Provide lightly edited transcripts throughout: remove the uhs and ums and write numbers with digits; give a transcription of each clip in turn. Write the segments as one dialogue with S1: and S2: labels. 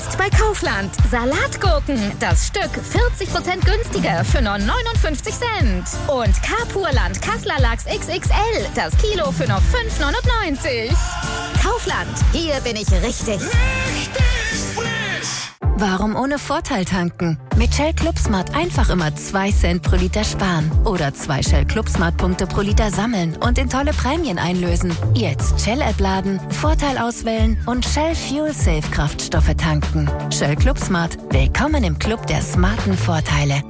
S1: Jetzt bei Kaufland. Salatgurken. Das Stück 40% günstiger für nur 59 Cent. Und Kapurland Kassler Lachs XXL. Das Kilo für nur 5,99. Kaufland. Hier bin ich richtig.
S2: Warum ohne Vorteil tanken? Mit Shell Club Smart einfach immer 2 Cent pro Liter sparen. Oder 2 Shell Club Smart Punkte pro Liter sammeln und in tolle Prämien einlösen. Jetzt Shell-App laden, Vorteil auswählen und Shell Fuel Safe Kraftstoffe tanken. Shell Club Smart. Willkommen im Club der smarten Vorteile.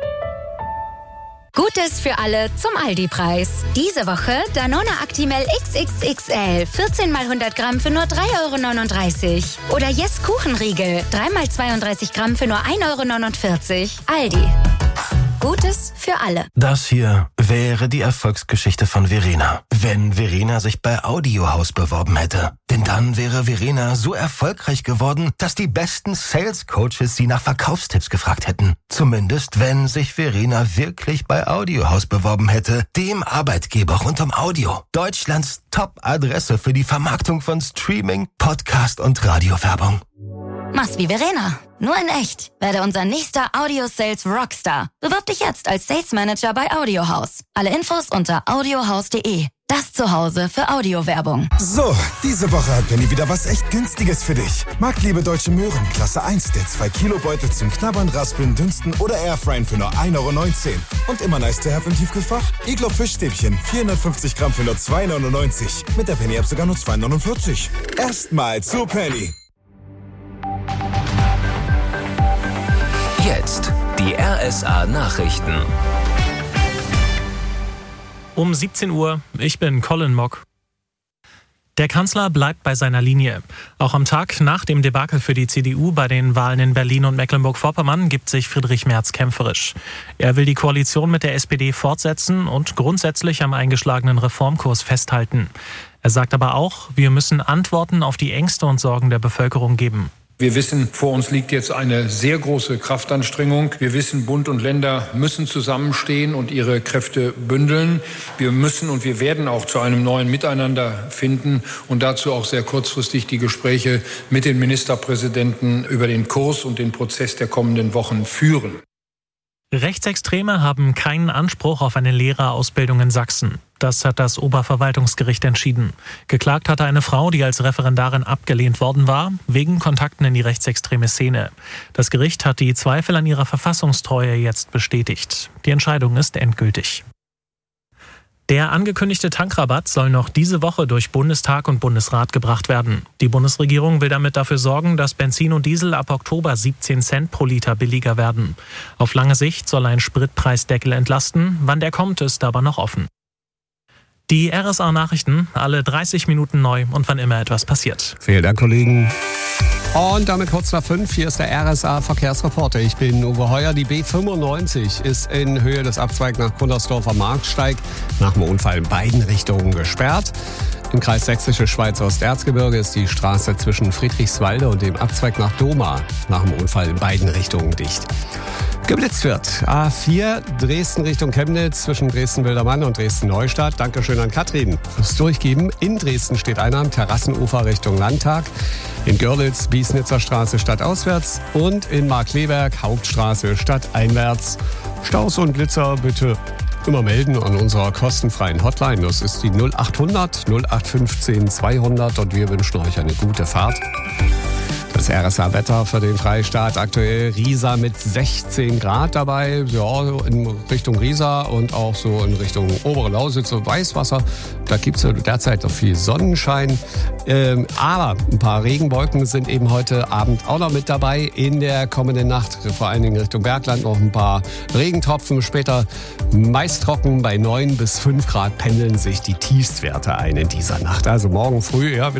S1: Gutes für alle zum Aldi-Preis. Diese Woche Danone Actimel XXXL 14 mal 100 Gramm für nur 3,39 €. Oder Yes Kuchenriegel 3 mal 32 Gramm für nur 1,49 €. Aldi. Gutes für alle.
S3: Das hier wäre die Erfolgsgeschichte von Verena. Wenn Verena sich bei Audiohaus beworben hätte. Denn dann wäre Verena so erfolgreich geworden, dass die besten Sales-Coaches sie nach Verkaufstipps gefragt hätten. Zumindest, wenn sich Verena wirklich bei Audiohaus beworben hätte, dem Arbeitgeber rund um Audio. Deutschlands Top-Adresse für die Vermarktung von Streaming, Podcast und Radiowerbung.
S1: Mach's wie Verena. Nur in echt. Werde unser nächster Audio-Sales Rockstar. Bewirb dich jetzt als Sales Manager bei Audiohaus. Alle Infos unter audiohaus.de. Das Zuhause für Audiowerbung.
S4: So, diese Woche hat Penny wieder was echt Günstiges für dich. Marktliebe Deutsche Möhren, Klasse 1, der 2-Kilo-Beutel zum Knabbern, Raspeln, Dünsten oder Airfryen für nur 1,19 € Und immer nice to have im Tiefkühlfach. Iglo Fischstäbchen, 450 Gramm für nur 2,99 €. Mit der Penny-App sogar nur 2,49 €. Erstmal zu Penny.
S5: Jetzt die RSA-Nachrichten.
S6: Um 17 Uhr, ich bin Colin Mock. Der Kanzler bleibt bei seiner Linie. Auch am Tag nach dem Debakel für die CDU bei den Wahlen in Berlin und Mecklenburg-Vorpommern gibt sich Friedrich Merz kämpferisch. Er will die Koalition mit der SPD fortsetzen und grundsätzlich am eingeschlagenen Reformkurs festhalten. Er sagt aber auch, wir müssen Antworten auf die Ängste und Sorgen der Bevölkerung geben.
S7: Wir wissen, vor uns liegt jetzt eine sehr große Kraftanstrengung. Wir wissen, Bund und Länder müssen zusammenstehen und ihre Kräfte bündeln. Wir müssen und wir werden auch zu einem neuen Miteinander finden und dazu auch sehr kurzfristig die Gespräche mit den Ministerpräsidenten über den Kurs und den Prozess der kommenden Wochen führen.
S6: Rechtsextreme haben keinen Anspruch auf eine Lehrerausbildung in Sachsen. Das hat das Oberverwaltungsgericht entschieden. Geklagt hatte eine Frau, die als Referendarin abgelehnt worden war, wegen Kontakten in die rechtsextreme Szene. Das Gericht hat die Zweifel an ihrer Verfassungstreue jetzt bestätigt. Die Entscheidung ist endgültig. Der angekündigte Tankrabatt soll noch diese Woche durch Bundestag und Bundesrat gebracht werden. Die Bundesregierung will damit dafür sorgen, dass Benzin und Diesel ab Oktober 17 Cent pro Liter billiger werden. Auf lange Sicht soll ein Spritpreisdeckel entlasten. Wann der kommt, ist aber noch offen. Die RSA-Nachrichten, alle 30 Minuten neu und wann immer etwas passiert.
S8: Vielen Dank, Kollegen. Und damit kurz nach 5, hier ist der RSA-Verkehrsreporter. Ich bin Uwe Heuer. Die B95 ist in Höhe des Abzweigs nach Kundersdorfer Marktsteig nach dem Unfall in beiden Richtungen gesperrt. Im Kreis Sächsische Schweiz Osterzgebirge ist die Straße zwischen Friedrichswalde und dem Abzweig nach Doma nach dem Unfall in beiden Richtungen dicht. Geblitzt wird A4 Dresden Richtung Chemnitz zwischen Dresden-Wildermann und Dresden-Neustadt. Dankeschön an Katrin fürs Durchgeben. In Dresden steht einer am Terrassenufer Richtung Landtag. In Görlitz Biesnitzer Straße stadtauswärts und in Markleberg Hauptstraße stadteinwärts. Staus und Blitzer bitte immer melden an unserer kostenfreien Hotline. Das ist die 0800 0815 200 und wir wünschen euch eine gute Fahrt. Das RSA-Wetter für den Freistaat aktuell Riesa mit 16 Grad dabei, ja, in Richtung Riesa und auch so in Richtung obere Lausitz und Weißwasser. Da gibt es derzeit noch viel Sonnenschein, aber ein paar Regenwolken sind eben heute Abend auch noch mit dabei in der kommenden Nacht. Vor allen Dingen Richtung Bergland noch ein paar Regentropfen, später meist trocken. Bei 9 bis 5 Grad pendeln sich die Tiefstwerte ein in dieser Nacht. Also morgen früh, ja,